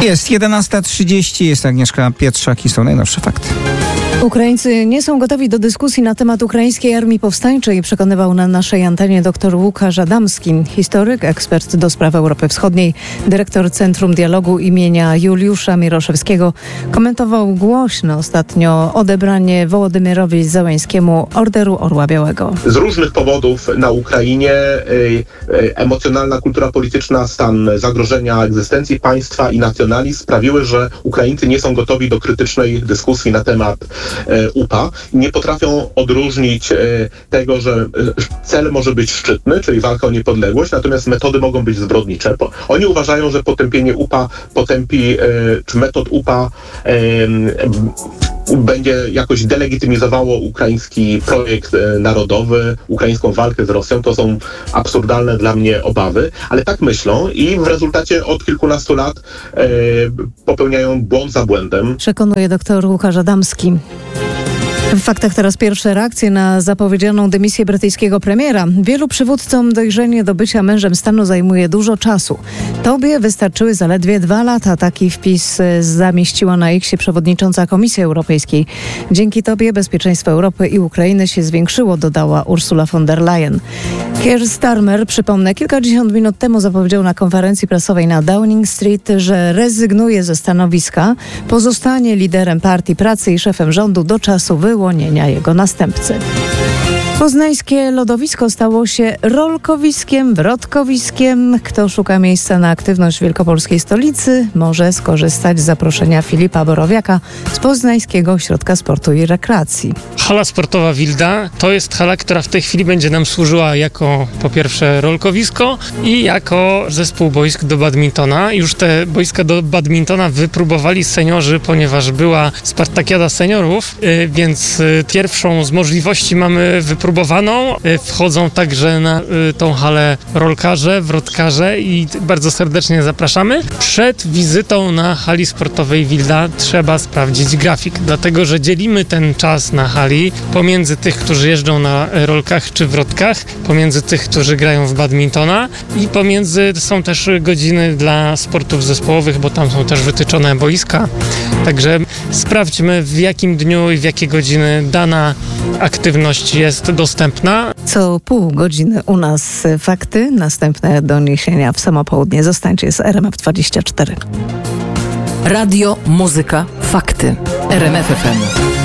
Jest 11:30, jest Agnieszka Pietrzak i są najnowsze fakty. Ukraińcy nie są gotowi do dyskusji na temat ukraińskiej armii powstańczej, przekonywał na naszej antenie dr Łukasz Adamski, historyk, ekspert do spraw Europy Wschodniej, dyrektor Centrum Dialogu imienia Juliusza Miroszewskiego. Komentował głośno ostatnio odebranie Wołodymyrowi Zełenskiemu Orderu Orła Białego. Z różnych powodów na Ukrainie emocjonalna kultura polityczna, stan zagrożenia egzystencji państwa i nacjonalizm sprawiły, że Ukraińcy nie są gotowi do krytycznej dyskusji na temat UPA. Nie potrafią odróżnić tego, że cel może być szczytny, czyli walka o niepodległość, natomiast metody mogą być zbrodnicze. Oni uważają, że potępienie UPA czy metod UPA będzie jakoś delegitymizowało ukraiński projekt narodowy, ukraińską walkę z Rosją. To są absurdalne dla mnie obawy, ale tak myślą i w rezultacie od kilkunastu lat popełniają błąd za błędem. Przekonuje dr Łukasz Adamski. W faktach teraz pierwsze reakcje na zapowiedzianą dymisję brytyjskiego premiera. Wielu przywódcom dojrzenie do bycia mężem stanu zajmuje dużo czasu. Tobie wystarczyły zaledwie 2 lata. Taki wpis zamieściła na X przewodnicząca Komisji Europejskiej. Dzięki Tobie bezpieczeństwo Europy i Ukrainy się zwiększyło, dodała Ursula von der Leyen. Keir Starmer, przypomnę, kilkadziesiąt minut temu zapowiedział na konferencji prasowej na Downing Street, że rezygnuje ze stanowiska, pozostanie liderem Partii Pracy i szefem rządu do czasu wyłonienia jego następcy. Poznańskie lodowisko stało się rolkowiskiem, wrotkowiskiem. Kto szuka miejsca na aktywność w wielkopolskiej stolicy, może skorzystać z zaproszenia Filipa Borowiaka z Poznańskiego Ośrodka Sportu i Rekreacji. Hala sportowa Wilda to jest hala, która w tej chwili będzie nam służyła jako po pierwsze rolkowisko i jako zespół boisk do badmintona. Już te boiska do badmintona wypróbowali seniorzy, ponieważ była Spartakiada seniorów, więc pierwszą z możliwości mamy wypróbowaną. Wchodzą także na tą halę rolkarze, wrotkarze i bardzo serdecznie zapraszamy. Przed wizytą na hali sportowej Wilda trzeba sprawdzić grafik, dlatego że dzielimy ten czas na hali pomiędzy tych, którzy jeżdżą na rolkach czy wrotkach, pomiędzy tych, którzy grają w badmintona i pomiędzy są też godziny dla sportów zespołowych, bo tam są też wytyczone boiska. Także sprawdźmy, w jakim dniu i w jakie godziny dana aktywność jest dostępna. Co pół godziny u nas fakty, następne doniesienia w samo południe. Zostańcie z RMF24. Radio, muzyka, fakty. RMF FM.